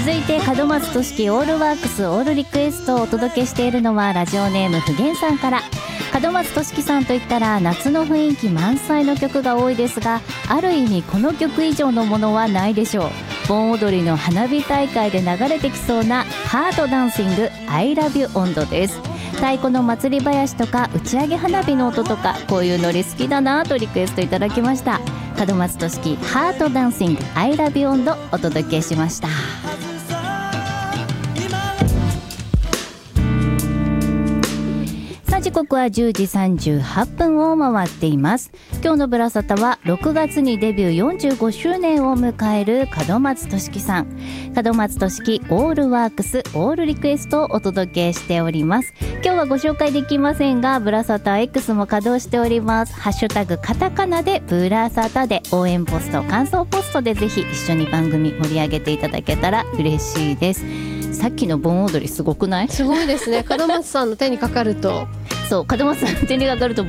続いて門松俊樹オールワークスオールリクエストをお届けしているのはラジオネームふげんさんから。門松俊樹さんといったら夏の雰囲気満載の曲が多いですが、ある意味この曲以上のものはないでしょう。盆踊りの花火大会で流れてきそうなハートダンシング I love you 音頭です。太鼓の祭り囃子とか打ち上げ花火の音とか、こういうノリ好きだなとリクエストいただきました。門松俊樹ハートダンシング I love you 音頭お届けしました。時刻は10時38分を回っています。今日のブラサタは6月にデビュー45周年を迎える門松俊樹さん。門松俊樹オールワークスオールリクエストをお届けしております。今日はご紹介できませんが、ブラサタ X も稼働しております。ハッシュタグカタカナでブラサタで応援ポスト感想ポストでぜひ一緒に番組盛り上げていただけたら嬉しいです。さっきの盆踊りすごくない？ すごいですね。門松さんの手にかかるとそう、門松さんの手にかかると